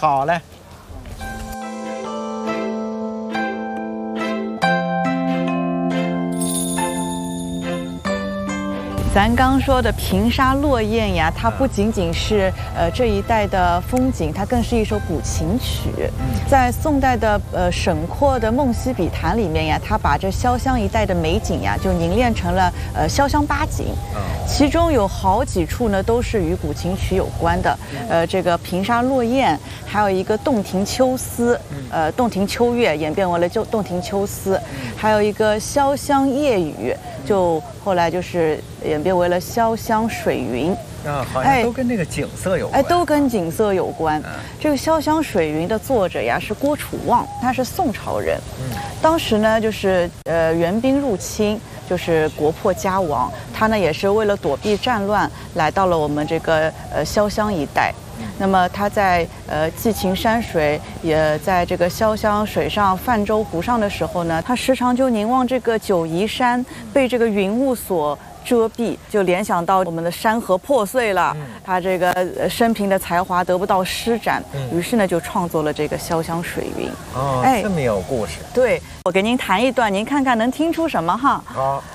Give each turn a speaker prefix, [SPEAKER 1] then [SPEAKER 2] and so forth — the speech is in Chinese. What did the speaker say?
[SPEAKER 1] 好嘞。
[SPEAKER 2] 咱刚说的平沙落雁呀，它不仅仅是这一带的风景，它更是一首古琴曲。在宋代的沈括的《梦溪笔谈》里面呀，他把这潇湘一带的美景呀，就凝练成了潇湘八景。其中有好几处呢，都是与古琴曲有关的。这个平沙落雁，还有一个洞庭秋思，洞庭秋月演变为了就洞庭秋思，还有一个潇湘夜雨，就后来就是演变为了潇湘水云。
[SPEAKER 1] 好像都跟这个景色有关。
[SPEAKER 2] 都跟景色有关。这个潇湘水云的作者呀是郭楚望，他是宋朝人。当时呢就是元兵入侵，就是国破家亡，他呢也是为了躲避战乱，来到了我们这个潇湘一带。那么他在寄情山水，也在这个潇湘水上泛舟湖上的时候呢，他时常就凝望这个九嶷山被这个云雾所遮蔽，就联想到我们的山河破碎了，他这个生平的才华得不到施展，于是呢就创作了这个潇湘水云。
[SPEAKER 1] 这么有故事。
[SPEAKER 2] 对，我给您弹一段，您看看能听出什么哈？
[SPEAKER 1] 好。